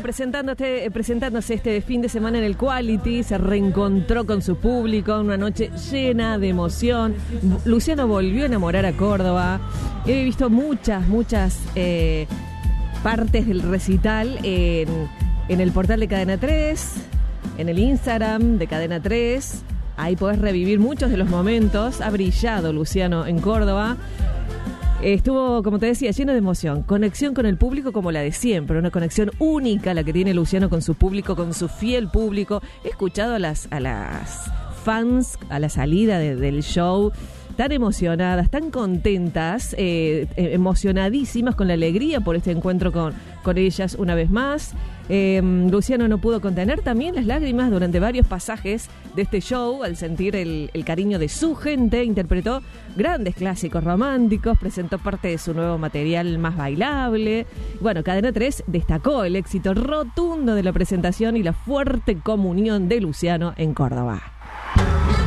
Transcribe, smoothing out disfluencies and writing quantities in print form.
presentándose este fin de semana en el Quality, se reencontró con su público, una noche llena de emoción. Luciano volvió a enamorar a Córdoba. He visto muchas partes del recital en el portal de Cadena 3, en el Instagram de Cadena 3. Ahí podés revivir muchos de los momentos. Ha brillado Luciano en Córdoba. Estuvo, como te decía, lleno de emoción. Conexión con el público como la de siempre. Una conexión única la que tiene Luciano con su público, con su fiel público. He escuchado a las fans a la salida del show tan emocionadas, tan contentas, emocionadísimas con la alegría por este encuentro con ellas una vez más. Luciano no pudo contener también las lágrimas durante varios pasajes de este show al sentir el cariño de su gente. Interpretó grandes clásicos románticos, presentó parte de su nuevo material más bailable. Bueno, Cadena 3 destacó el éxito rotundo de la presentación y la fuerte comunión de Luciano en Córdoba.